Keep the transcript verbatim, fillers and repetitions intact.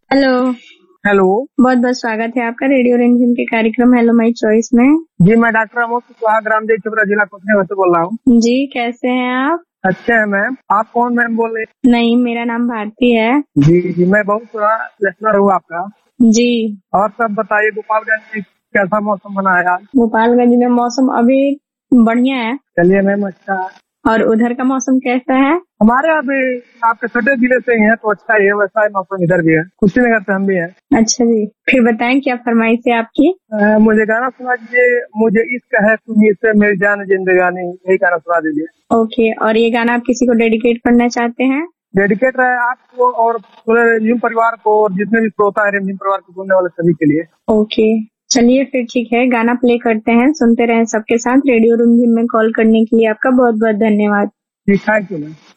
Hello. Hello. बहुत बहुत स्वागत है आपका रेडियो रिमझिम के कार्यक्रम हेलो माय चॉइस में। जी, मैं डॉक्टर अमोद कुशवाहा, ग्राम देव चोपड़ा, जिला कुशीनगर से बोल रहा हूँ। जी, कैसे हैं आप? अच्छे हैं मैम। आप कौन मैम बोल रहे हैं? नहीं, मेरा नाम भारती है। जी जी, मैं बहुत बड़ा लिसनर हूँ आपका। जी। और सब बताइए, गोपालगंज में कैसा मौसम बना है आज? गोपालगंज में मौसम अभी बढ़िया है। चलिए मैम, अच्छा है। और उधर का मौसम कैसा है? हमारे यहाँ भी आपके छोटे जिले से ही है तो अच्छा ही है, वैसा ही मौसम इधर भी है। कुशीनगर से हम भी हैं। अच्छा जी, फिर बताएं क्या फरमाइश है आपकी? अ, मुझे गाना सुना दीजिए। मुझे इश्क है तुम्हीं से मेरी जान जिंदगानी, यही गाना सुना दीजिए। ओके, और ये गाना आप किसी को डेडिकेट करना चाहते हैं? डेडिकेट है आपको और पूरे रिमझिम परिवार को, और जितने भी श्रोता है रिमझिम परिवार को सुनने वाले सभी के लिए। ओके, चलिए फिर ठीक है, गाना प्ले करते हैं, सुनते रहें सबके साथ। रेडियो रिमझिम में कॉल करने के लिए आपका बहुत बहुत धन्यवाद। जी, थैंक यू मैम।